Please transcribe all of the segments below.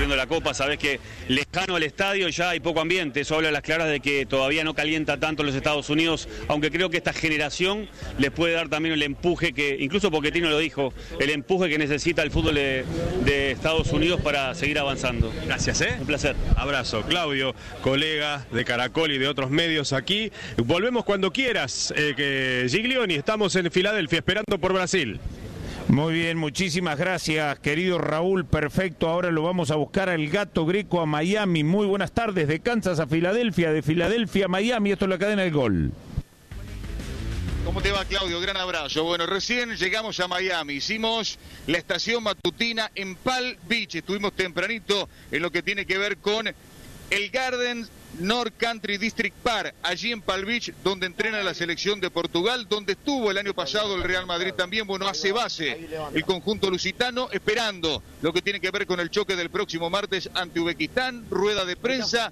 viendo la Copa, sabés que lejano al estadio ya hay poco ambiente, eso habla a las claras de que todavía no calienta tanto los Estados Unidos, aunque creo que esta generación les puede dar también el empuje que, incluso Pochettino lo dijo, el empuje que necesita el fútbol de Estados Unidos para seguir avanzando. Gracias, Un placer. Abrazo, Claudio, colega de Caracol y de otros medios aquí. Volvemos cuando quieras, Giglioni, estamos en Filadelfia esperando por Brasil. Muy bien, muchísimas gracias, querido Raúl. Perfecto, ahora lo vamos a buscar al Gato Greco a Miami. Muy buenas tardes, de Kansas a Filadelfia, de Filadelfia a Miami. Esto es la cadena del gol. ¿Cómo te va, Claudio? Gran abrazo. Bueno, recién llegamos a Miami. Hicimos la estación matutina en Palm Beach. Estuvimos tempranito en lo que tiene que ver con el Garden North Country District Park, allí en Palm Beach, donde entrena la selección de Portugal, donde estuvo el año pasado el Real Madrid también. Bueno, hace base el conjunto lusitano, esperando lo que tiene que ver con el choque del próximo martes ante Uzbekistán. Rueda de prensa,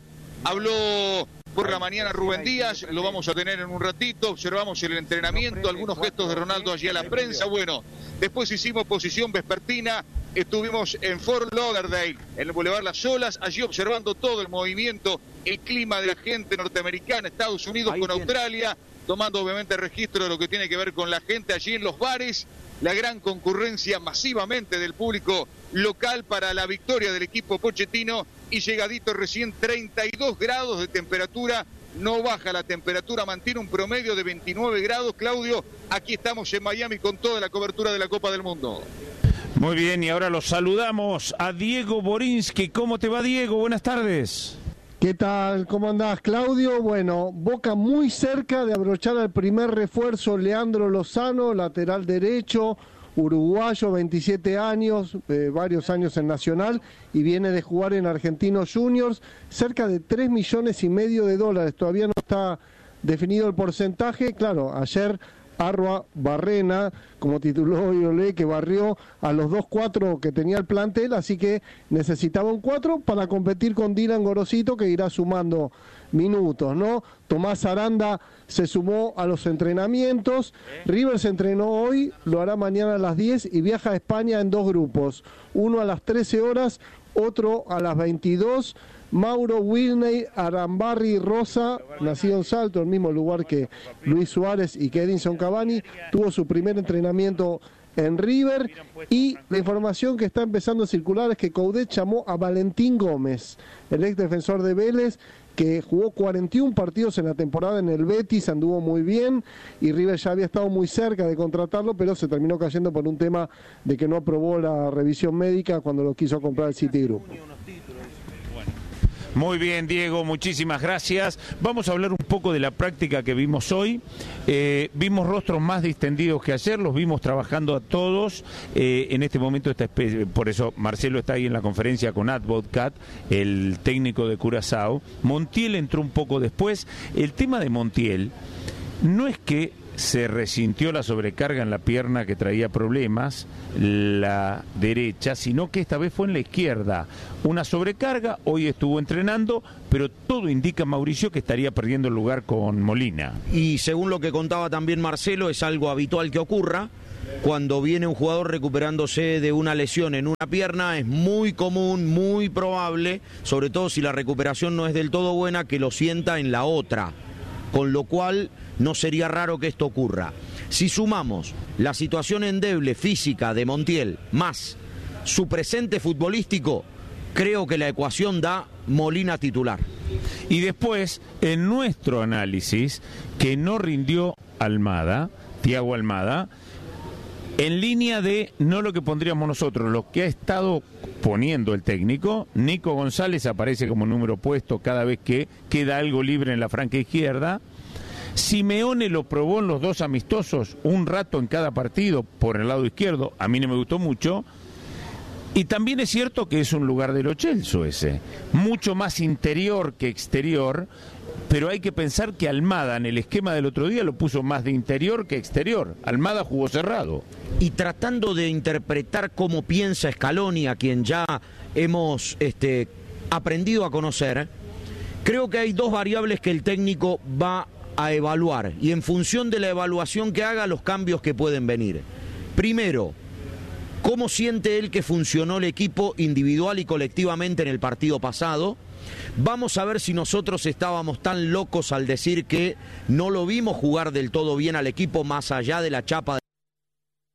habló por la mañana Rubén Díaz, lo vamos a tener en un ratito, observamos el entrenamiento, algunos gestos de Ronaldo allí a la prensa. Bueno, después hicimos posición vespertina, estuvimos en Fort Lauderdale, en el Boulevard Las Olas, allí observando todo el movimiento, el clima de la gente norteamericana, Estados Unidos con Australia, tomando obviamente registro de lo que tiene que ver con la gente allí en los bares, la gran concurrencia masivamente del público local para la victoria del equipo Pochettino, y llegadito recién 32 grados de temperatura, no baja la temperatura, mantiene un promedio de 29 grados. Claudio, aquí estamos en Miami con toda la cobertura de la Copa del Mundo. Muy bien, y ahora los saludamos a Diego Borinsky. ¿Cómo te va, Diego? Buenas tardes. ¿Qué tal? ¿Cómo andás, Claudio? Bueno, Boca muy cerca de abrochar al primer refuerzo, Leandro Lozano, lateral derecho, uruguayo, 27 años, varios años en Nacional, y viene de jugar en Argentinos Juniors, cerca de $3,5 millones, todavía no está definido el porcentaje. Claro, ayer Arroa Barrena, como tituló Iolé, que barrió a los 2-4 que tenía el plantel, así que necesitaba un 4 para competir con Dylan Gorosito, que irá sumando minutos, ¿no? Tomás Aranda se sumó a los entrenamientos. River se entrenó hoy, lo hará mañana a las 10 y viaja a España en 2 grupos, uno a las 13 horas, otro a las 22. Mauro Wilney, Arambarri Rosa, nacido en Salto, el mismo lugar que Luis Suárez y que Edinson Cavani, tuvo su primer entrenamiento en River. Y la información que está empezando a circular es que Coudet llamó a Valentín Gómez, el ex defensor de Vélez, que jugó 41 partidos en la temporada en el Betis, anduvo muy bien, y River ya había estado muy cerca de contratarlo, pero se terminó cayendo por un tema de que no aprobó la revisión médica cuando lo quiso comprar el Citigroup. Muy bien, Diego, muchísimas gracias. Vamos a hablar un poco de la práctica que vimos hoy. Vimos rostros más distendidos que ayer, los vimos trabajando a todos. En este momento, por eso Marcelo está ahí en la conferencia con Advocat, el técnico de Curazao. Montiel entró un poco después. El tema de Montiel no es que se resintió la sobrecarga en la pierna que traía problemas, la derecha, sino que esta vez fue en la izquierda. Una sobrecarga, hoy estuvo entrenando, pero todo indica, Mauricio, que estaría perdiendo el lugar con Molina. Y según lo que contaba también Marcelo, es algo habitual que ocurra. Cuando viene un jugador recuperándose de una lesión en una pierna, es muy común, muy probable, sobre todo si la recuperación no es del todo buena, que lo sienta en la otra. Con lo cual no sería raro que esto ocurra. Si sumamos la situación endeble física de Montiel más su presente futbolístico, creo que la ecuación da Molina titular. Y después, en nuestro análisis, que no rindió Almada, Thiago Almada, en línea de no lo que pondríamos nosotros, lo que ha estado poniendo el técnico. Nico González aparece como número opuesto cada vez que queda algo libre en la franca izquierda. Simeone lo probó en los 2 amistosos, un rato en cada partido por el lado izquierdo, a mí no me gustó mucho. Y también es cierto que es un lugar de Lo Celso ese, mucho más interior que exterior, pero hay que pensar que Almada en el esquema del otro día lo puso más de interior que exterior. Almada jugó cerrado. Y tratando de interpretar cómo piensa Scaloni, a quien ya hemos aprendido a conocer, creo que hay 2 variables que el técnico va a evaluar, y en función de la evaluación que haga, los cambios que pueden venir. Primero, cómo siente él que funcionó el equipo individual y colectivamente en el partido pasado. Vamos a ver si nosotros estábamos tan locos al decir que no lo vimos jugar del todo bien al equipo más allá de la chapa